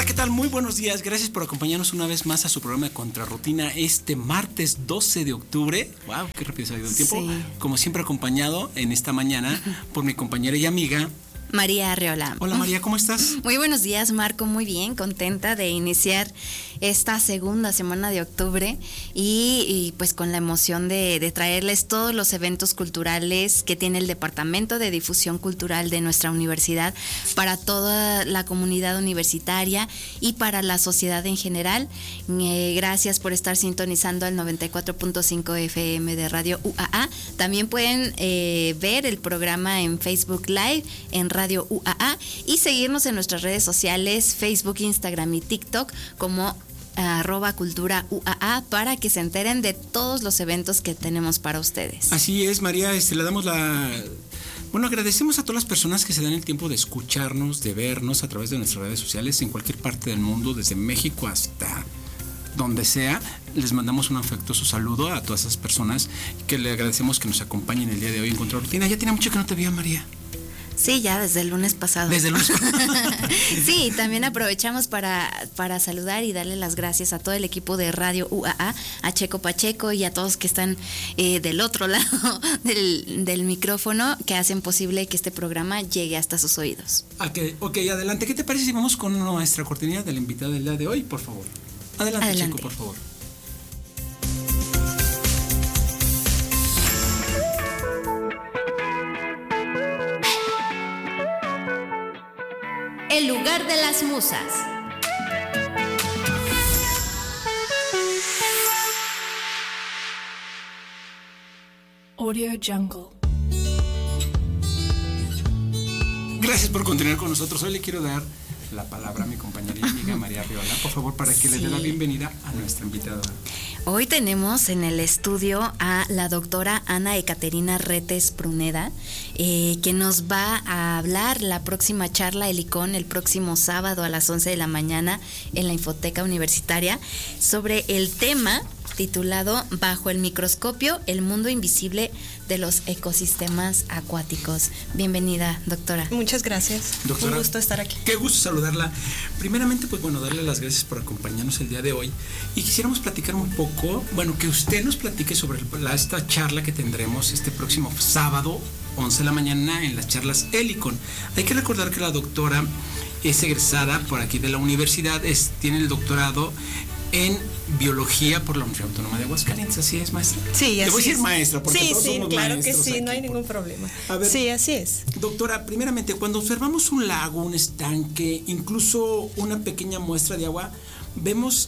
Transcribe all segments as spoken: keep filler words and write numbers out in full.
Hola, ¿qué tal? Muy buenos días. Gracias por acompañarnos una vez más a su programa de Contrarrutina este martes doce de octubre. ¡Wow! ¡Qué rápido se ha ido el tiempo! Sí. Como siempre, acompañado en esta mañana por mi compañera y amiga María Arreola. Hola María, ¿cómo estás? Muy buenos días, Marco, muy bien, contenta de iniciar esta segunda semana de octubre y, y pues con la emoción de, de traerles todos los eventos culturales que tiene el Departamento de Difusión Cultural de nuestra universidad para toda la comunidad universitaria y para la sociedad en general. Eh, gracias por estar sintonizando al noventa y cuatro punto cinco F M de Radio U A A. También pueden eh, ver el programa en Facebook Live, en Radio Radio U A A y seguirnos en nuestras redes sociales, Facebook, Instagram y TikTok como arroba cultura U A A para que se enteren de todos los eventos que tenemos para ustedes. Así es, María, este, le damos la... Bueno, agradecemos a todas las personas que se dan el tiempo de escucharnos, de vernos a través de nuestras redes sociales en cualquier parte del mundo, desde México hasta donde sea. Les mandamos un afectuoso saludo a todas esas personas que le agradecemos que nos acompañen el día de hoy en Contrarrutina. Ya tiene mucho que no te veía, María. Sí, ya desde el lunes pasado. Desde el lunes pasado. Sí, también aprovechamos para, para saludar y darle las gracias a todo el equipo de Radio U A A, a Checo Pacheco y a todos que están eh, del otro lado del, del micrófono, que hacen posible que este programa llegue hasta sus oídos. Okay, ok, adelante. ¿Qué te parece si vamos con nuestra cortinilla de la invitada del día de hoy, por favor? Adelante, adelante. Checo, por favor. El lugar de las musas. Audio Jungle. Gracias por continuar con nosotros. Hoy le quiero dar la palabra a mi compañera y amiga María Arreola, por favor, para que sí. le dé la bienvenida a nuestra invitada. Hoy tenemos en el estudio a la doctora Ana Ekaterina Retes Pruneda, eh, que nos va a hablar la próxima charla Helicón el próximo sábado a las once de la mañana en la Infoteca Universitaria sobre el tema titulado Bajo el microscopio, el mundo invisible de los ecosistemas acuáticos. Bienvenida, doctora. Muchas gracias. Doctora, un gusto estar aquí. Qué gusto saludarla. Primeramente, pues bueno, darle las gracias por acompañarnos el día de hoy y quisiéramos platicar un poco, bueno, que usted nos platique sobre la, esta charla que tendremos este próximo sábado, once de la mañana, en las charlas Helicón. Hay que recordar que la doctora es egresada por aquí de la universidad, es, tiene el doctorado en biología por la Universidad Autónoma de Aguascalientes. ¿Así es, maestra? Sí, así es. Le voy a decir maestra, porque sí, todos sí, somos claro maestros que sí, aquí, no hay por... ningún problema. A ver, sí, así es. Doctora, primeramente, cuando observamos un lago, un estanque, incluso una pequeña muestra de agua, vemos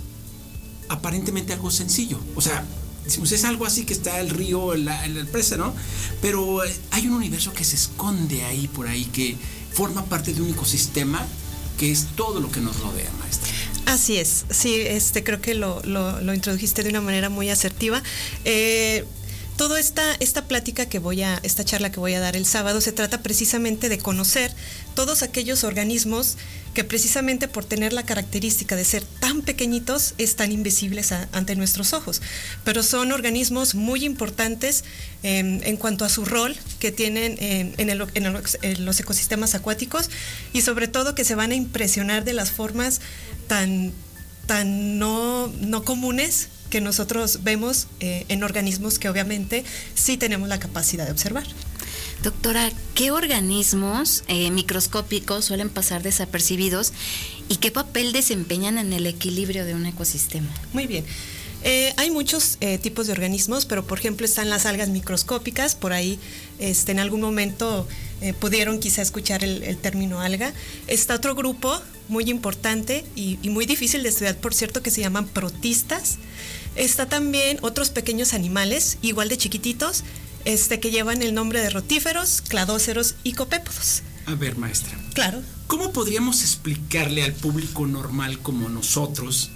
aparentemente algo sencillo. O sea, decimos, es algo así que está el río, la, la presa, ¿no? Pero hay un universo que se esconde ahí, por ahí, que forma parte de un ecosistema que es todo lo que nos rodea, maestra. Así es, sí, este, creo que lo, lo, lo introdujiste de una manera muy asertiva. Eh, toda esta, esta plática que voy a, esta charla que voy a dar el sábado se trata precisamente de conocer todos aquellos organismos que precisamente por tener la característica de ser tan pequeñitos están invisibles a, ante nuestros ojos, pero son organismos muy importantes eh, en cuanto a su rol que tienen eh, en, el, en, el, en los ecosistemas acuáticos y sobre todo que se van a impresionar de las formas tan, tan no, no comunes que nosotros vemos eh, en organismos que obviamente sí tenemos la capacidad de observar. Doctora, ¿qué organismos eh, microscópicos suelen pasar desapercibidos y qué papel desempeñan en el equilibrio de un ecosistema? Muy bien. Eh, hay muchos eh, tipos de organismos, pero por ejemplo están las algas microscópicas, por ahí este, en algún momento eh, pudieron quizá escuchar el, el término alga. Está otro grupo muy importante y, y muy difícil de estudiar, por cierto, que se llaman protistas. Está también otros pequeños animales, igual de chiquititos, este, que llevan el nombre de rotíferos, cladóceros y copépodos. A ver, maestra. Claro. ¿Cómo podríamos explicarle al público normal como nosotros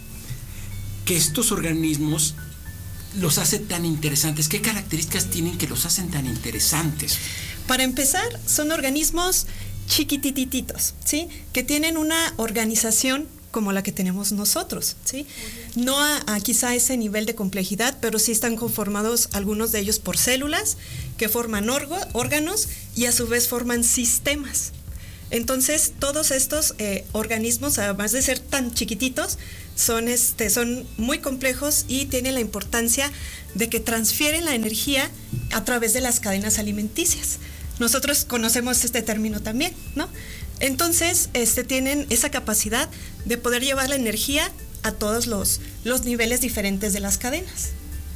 que estos organismos los hace tan interesantes? ¿Qué características tienen que los hacen tan interesantes? Para empezar, son organismos chiquitititos, ¿sí? Que tienen una organización como la que tenemos nosotros, ¿sí? No a, a quizá ese nivel de complejidad, pero sí están conformados algunos de ellos por células que forman orgo, órganos y a su vez forman sistemas. Entonces, todos estos eh, organismos, además de ser tan chiquititos, son, este, son muy complejos y tienen la importancia de que transfieren la energía a través de las cadenas alimenticias. Nosotros conocemos este término también, ¿no? Entonces, este, tienen esa capacidad de poder llevar la energía a todos los, los niveles diferentes de las cadenas.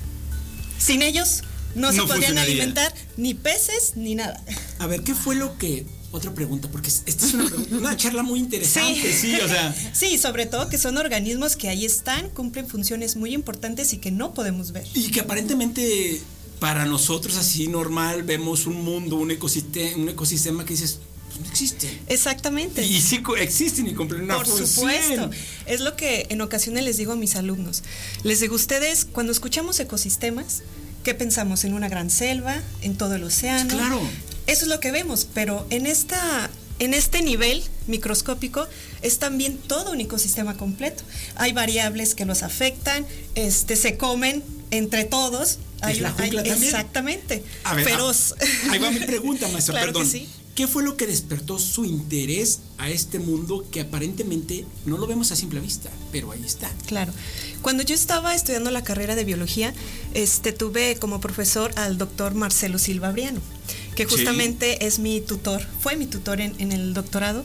Sin ellos no, no se podrían alimentar ni peces ni nada. A ver, ¿qué fue lo que... Otra pregunta, porque esta es una, pregunta, una charla muy interesante, sí. sí, o sea. Sí, sobre todo que son organismos que ahí están, cumplen funciones muy importantes y que no podemos ver. Y que aparentemente para nosotros así normal vemos un mundo, un ecosistema, un ecosistema que dices, pues no existe. Exactamente. Y sí existen y cumplen una Por función. supuesto. Es lo que en ocasiones les digo a mis alumnos. Les digo, ustedes, cuando escuchamos ecosistemas, ¿qué pensamos? En una gran selva, en todo el océano. Claro. Eso es lo que vemos, pero en esta, en este nivel microscópico es también todo un ecosistema completo. Hay variables que los afectan, este, se comen entre todos. Hay, ¿Es la jungla hay, también? Exactamente. A ver, feroz. A, ahí va mi pregunta, maestra, claro perdón. Que sí. ¿Qué fue lo que despertó su interés a este mundo que aparentemente no lo vemos a simple vista, pero ahí está? Claro. Cuando yo estaba estudiando la carrera de biología, este, tuve como profesor al doctor Marcelo Silva Briano, que justamente sí. es mi tutor, fue mi tutor en, en el doctorado,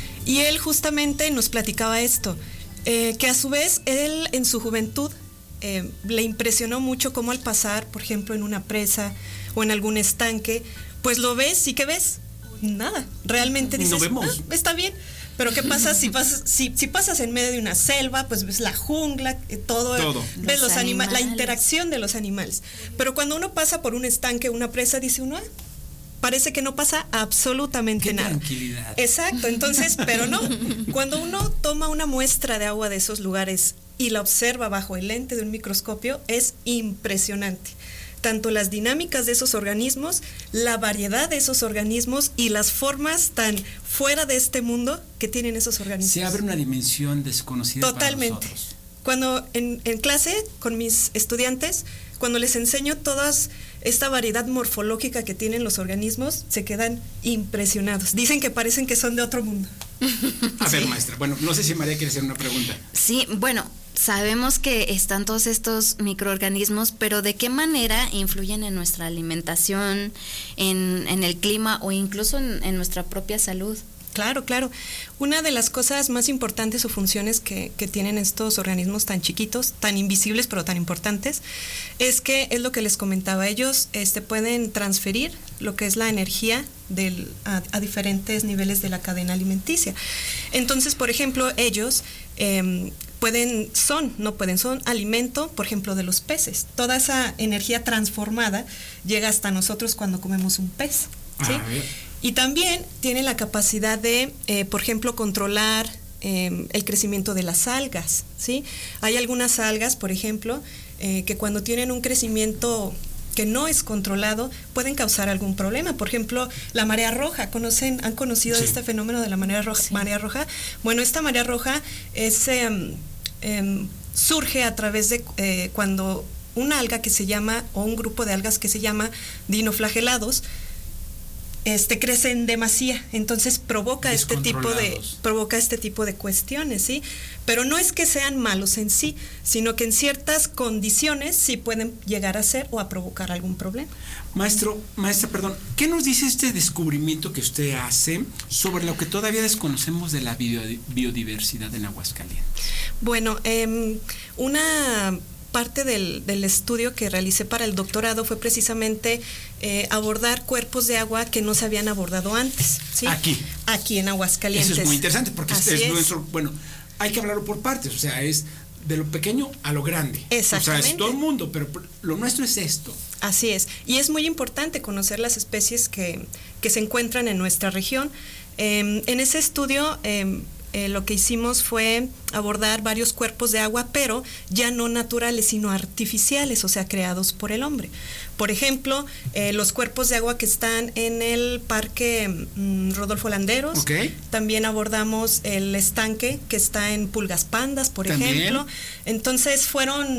y él justamente nos platicaba esto, eh, que a su vez él en su juventud eh, le impresionó mucho cómo al pasar, por ejemplo, en una presa o en algún estanque, pues lo ves y ¿qué ves? Nada, realmente dices, no vemos. Ah, está bien, pero ¿qué pasa si pasas, si, si pasas en medio de una selva? Pues ves la jungla, todo, todo. ves los, los animales, la interacción de los animales. Pero cuando uno pasa por un estanque, una presa, dice uno, ah, parece que no pasa absolutamente Qué nada. Tranquilidad. Exacto, entonces, pero no. Cuando uno toma una muestra de agua de esos lugares y la observa bajo el lente de un microscopio, es impresionante. Tanto las dinámicas de esos organismos, la variedad de esos organismos y las formas tan fuera de este mundo que tienen esos organismos. Se abre una dimensión desconocida. Totalmente. Para nosotros. Cuando en, en clase con mis estudiantes, cuando les enseño toda esta variedad morfológica que tienen los organismos, se quedan impresionados. Dicen que parecen que son de otro mundo. A ver, maestra, bueno, no sé si María quiere hacer una pregunta. Sí, bueno, sabemos que están todos estos microorganismos, pero ¿de qué manera influyen en nuestra alimentación, en, en el clima o incluso en, en nuestra propia salud? Claro, claro. Una de las cosas más importantes o funciones que, que tienen estos organismos tan chiquitos, tan invisibles pero tan importantes, es que es lo que les comentaba, ellos este, pueden transferir lo que es la energía del, a, a diferentes niveles de la cadena alimenticia. Entonces, por ejemplo, ellos eh, pueden, son, no pueden, son alimento, por ejemplo, de los peces. Toda esa energía transformada llega hasta nosotros cuando comemos un pez, ¿sí? Y también tienen la capacidad de, eh, por ejemplo, controlar eh, el crecimiento de las algas, ¿sí? Hay algunas algas, por ejemplo, eh, que cuando tienen un crecimiento que no es controlado, pueden causar algún problema. Por ejemplo, la marea roja, ¿conocen, han conocido sí. este fenómeno de la marea roja? Sí. Marea roja? Bueno, esta marea roja es, eh, eh, surge a través de eh, cuando una alga que se llama, o un grupo de algas que se llama dinoflagelados, Este, crece en demasía, entonces provoca este tipo de provoca este tipo de cuestiones, ¿sí? Pero no es que sean malos en sí, sino que en ciertas condiciones sí pueden llegar a ser o a provocar algún problema. Maestro, maestra, perdón, ¿qué nos dice este descubrimiento que usted hace sobre lo que todavía desconocemos de la biodiversidad en Aguascalientes? Bueno, eh, una parte del, del estudio que realicé para el doctorado fue precisamente eh, abordar cuerpos de agua que no se habían abordado antes, ¿sí? Aquí. Aquí en Aguascalientes. Eso es muy interesante porque Así es, es nuestro, bueno, hay que hablarlo por partes, o sea, es de lo pequeño a lo grande. Exactamente. O sea, es todo el mundo, pero lo nuestro es esto. Así es. Y es muy importante conocer las especies que, que se encuentran en nuestra región. Eh, en ese estudio eh, Eh, lo que hicimos fue abordar varios cuerpos de agua, pero ya no naturales, sino artificiales, o sea, creados por el hombre. Por ejemplo, eh, los cuerpos de agua que están en el Parque mm, Rodolfo Landeros. Okay. También abordamos el estanque que está en Pulgas Pandas, por ¿También? ejemplo. Entonces fueron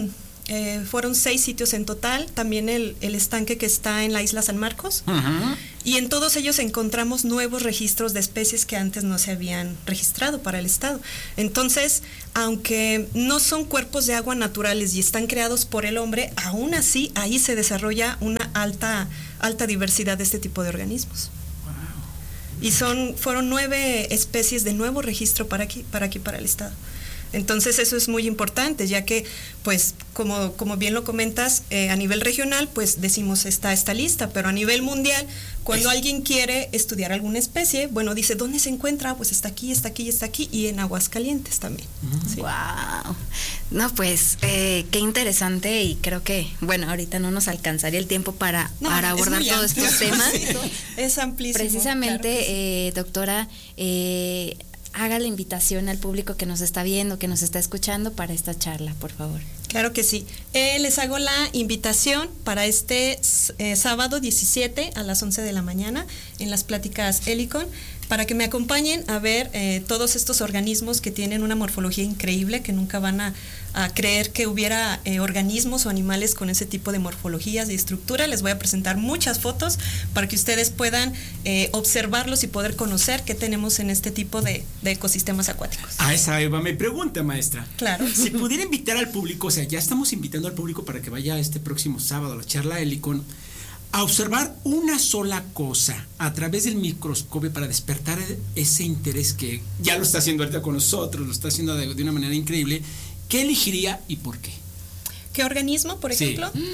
eh, fueron seis sitios en total, también el, el estanque que está en la isla San Marcos. Uh-huh. Y en todos ellos encontramos nuevos registros de especies que antes no se habían registrado para el estado. Entonces, aunque no son cuerpos de agua naturales y están creados por el hombre, aún así ahí se desarrolla una alta, alta diversidad de este tipo de organismos. Wow. Y son, fueron nueve especies de nuevo registro para aquí, para aquí, para el estado. Entonces eso es muy importante, ya que, pues, como, como bien lo comentas, eh, a nivel regional, pues decimos está esta lista, pero a nivel mundial, cuando es. alguien quiere estudiar alguna especie, bueno, dice, ¿dónde se encuentra? Pues está aquí, está aquí, está aquí, y en Aguascalientes también. Mm. Sí. ¡Wow! No, pues, eh, qué interesante, y creo que, bueno, ahorita no nos alcanzaría el tiempo para, no, para abordar todos estos temas. Sí, es amplísimo. Precisamente, claro sí. eh, doctora, eh, haga la invitación al público que nos está viendo, que nos está escuchando para esta charla, por favor. Claro que sí. Eh, les hago la invitación para este eh, sábado diecisiete a las once de la mañana en las pláticas Helicon, para que me acompañen a ver eh, todos estos organismos que tienen una morfología increíble, que nunca van a, a creer que hubiera eh, organismos o animales con ese tipo de morfologías y estructura. Les voy a presentar muchas fotos para que ustedes puedan eh, observarlos y poder conocer qué tenemos en este tipo de, de ecosistemas acuáticos. A esa Eva me pregunta, maestra. Claro. Si pudiera invitar al público, o sea, ya estamos invitando al público para que vaya este próximo sábado a la charla Helicon, a observar una sola cosa a través del microscopio para despertar ese interés que ya lo está haciendo ahorita con nosotros, lo está haciendo de, de una manera increíble, ¿qué elegiría y por qué? ¿Qué organismo, por ejemplo? Sí.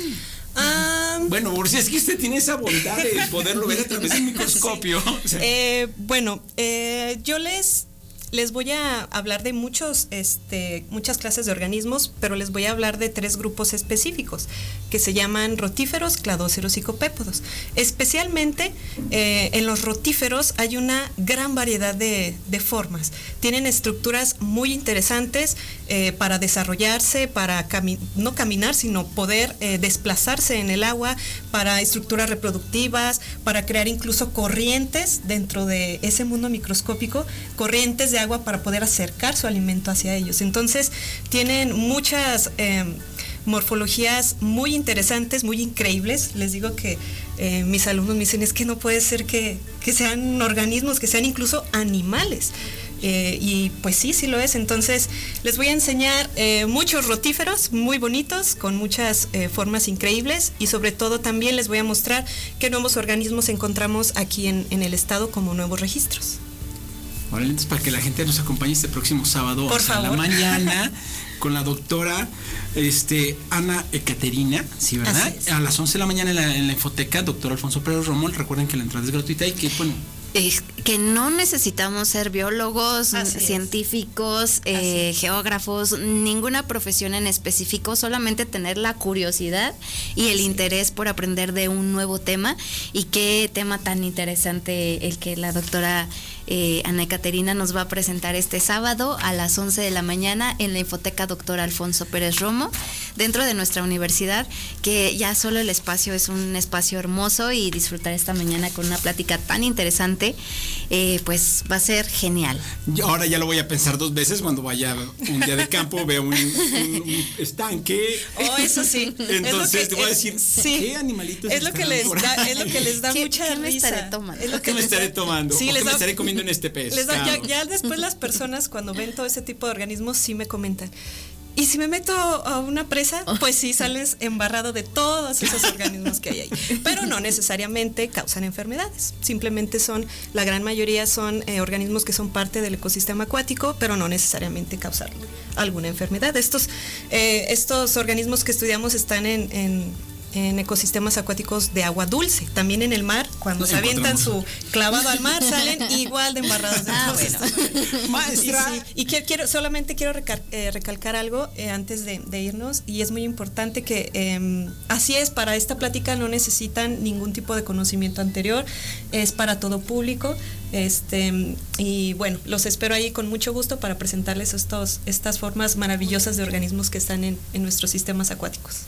Um, bueno, si es que usted tiene esa bondad de poderlo ver a través del microscopio. Sí. O sea. eh, bueno, eh, yo les... Les voy a hablar de muchos, este, muchas clases de organismos, pero les voy a hablar de tres grupos específicos que se llaman rotíferos, cladóceros y copépodos. Especialmente eh, en los rotíferos hay una gran variedad de, de formas. Tienen estructuras muy interesantes eh, para desarrollarse, para cami- no caminar, sino poder eh, desplazarse en el agua, para estructuras reproductivas, para crear incluso corrientes dentro de ese mundo microscópico, corrientes de agua para poder acercar su alimento hacia ellos. Entonces tienen muchas eh, morfologías muy interesantes, muy increíbles. Les digo que eh, mis alumnos me dicen, es que no puede ser que, que sean organismos, que sean incluso animales. Eh, y pues sí, sí lo es. Entonces les voy a enseñar eh, muchos rotíferos muy bonitos, con muchas eh, formas increíbles, y sobre todo también les voy a mostrar qué nuevos organismos encontramos aquí en, en el estado como nuevos registros. Ahora, entonces, para que la gente nos acompañe este próximo sábado Por a favor. la mañana con la doctora este, Ana Ekaterina, ¿sí, verdad? Es. A las once de la mañana en la, en la infoteca, doctor Alfonso Pérez Romo. Recuerden que la entrada es gratuita y que, bueno, Es que no necesitamos ser biólogos, Así científicos, eh, geógrafos, ninguna profesión en específico, solamente tener la curiosidad y el Así interés por aprender de un nuevo tema. Y qué tema tan interesante el que la doctora eh, Ana Ekaterina nos va a presentar este sábado a las once de la mañana en la infoteca doctor Alfonso Pérez Romo, dentro de nuestra universidad, que ya solo el espacio es un espacio hermoso, y disfrutar esta mañana con una plática tan interesante, eh, pues va a ser genial. Yo ahora ya lo voy a pensar dos veces cuando vaya un día de campo, veo un, un, un estanque. Oh, eso sí. Entonces que, te voy a es, decir, sí. ¿qué animalitos es lo que les da, es lo que les da ¿Qué, mucha ¿qué me risa. estaré tomando? Es lo ¿Qué me estaré tomando? Sí, ¿O les qué me da, estaré comiendo en este pez? Les da, ya, ya después las personas cuando ven todo ese tipo de organismos sí me comentan, y si me meto a una presa, pues sí sales embarrado de todos esos organismos que hay ahí. Pero no necesariamente causan enfermedades. Simplemente son, la gran mayoría son eh, organismos que son parte del ecosistema acuático, pero no necesariamente causan alguna enfermedad. Estos, eh, estos organismos que estudiamos están en, en en ecosistemas acuáticos de agua dulce. También en el mar, cuando Nos se avientan su clavado al mar, salen igual de embarrados de Ah, todo esto. Maestra. Y, sí, y quiero, quiero, solamente quiero recal, eh, recalcar algo eh, antes de, de irnos, y es muy importante que eh, así es, para esta plática no necesitan ningún tipo de conocimiento anterior, es para todo público. Este, y bueno, los espero ahí con mucho gusto para presentarles estos, estas formas maravillosas de organismos que están en, en nuestros sistemas acuáticos.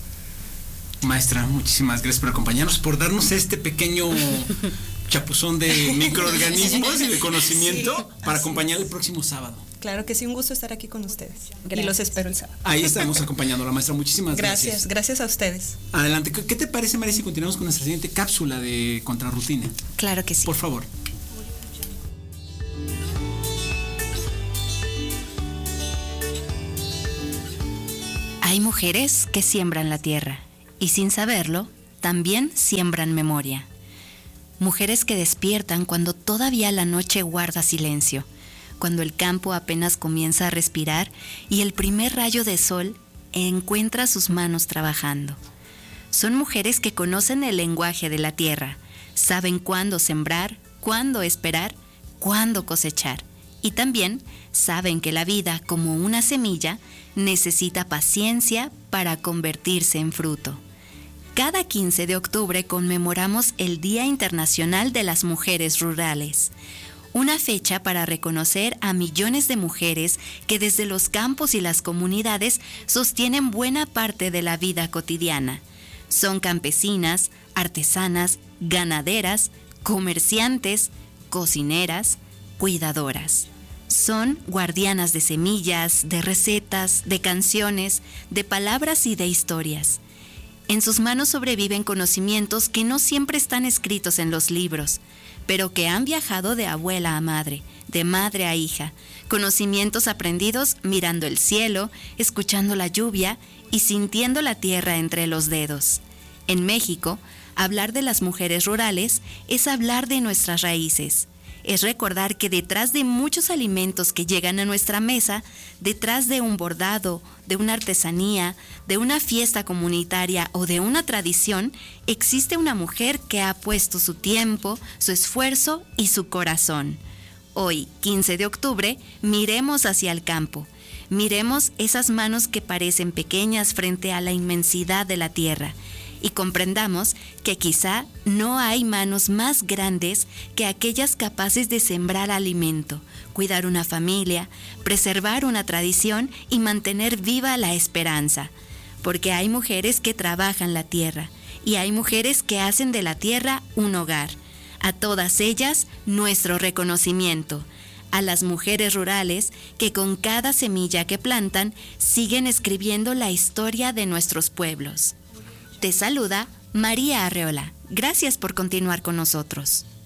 Maestra, muchísimas gracias por acompañarnos, por darnos este pequeño chapuzón de microorganismos y de conocimiento, sí, para acompañar el próximo sábado. Claro que sí, un gusto estar aquí con ustedes. Gracias. Y los espero el sábado. Ahí estamos acompañando a la maestra. Muchísimas gracias. Gracias, gracias a ustedes. Adelante. ¿Qué te parece, María, si continuamos con nuestra siguiente cápsula de Contrarrutina? Claro que sí. Por favor. Hay mujeres que siembran la tierra y sin saberlo, también siembran memoria. Mujeres que despiertan cuando todavía la noche guarda silencio, cuando el campo apenas comienza a respirar y el primer rayo de sol encuentra sus manos trabajando. Son mujeres que conocen el lenguaje de la tierra, saben cuándo sembrar, cuándo esperar, cuándo cosechar. Y también saben que la vida, como una semilla, necesita paciencia para convertirse en fruto. Cada quince de octubre conmemoramos el Día Internacional de las Mujeres Rurales, una fecha para reconocer a millones de mujeres que desde los campos y las comunidades sostienen buena parte de la vida cotidiana. Son campesinas, artesanas, ganaderas, comerciantes, cocineras, cuidadoras. Son guardianas de semillas, de recetas, de canciones, de palabras y de historias. En sus manos sobreviven conocimientos que no siempre están escritos en los libros, pero que han viajado de abuela a madre, de madre a hija. Conocimientos aprendidos mirando el cielo, escuchando la lluvia y sintiendo la tierra entre los dedos. En México, hablar de las mujeres rurales es hablar de nuestras raíces. Es recordar que detrás de muchos alimentos que llegan a nuestra mesa, detrás de un bordado, de una artesanía, de una fiesta comunitaria o de una tradición, existe una mujer que ha puesto su tiempo, su esfuerzo y su corazón. Hoy, quince de octubre, miremos hacia el campo. Miremos esas manos que parecen pequeñas frente a la inmensidad de la tierra. Y comprendamos que quizá no hay manos más grandes que aquellas capaces de sembrar alimento, cuidar una familia, preservar una tradición y mantener viva la esperanza. Porque hay mujeres que trabajan la tierra y hay mujeres que hacen de la tierra un hogar. A todas ellas, nuestro reconocimiento. A las mujeres rurales que con cada semilla que plantan siguen escribiendo la historia de nuestros pueblos. Te saluda María Arreola. Gracias por continuar con nosotros.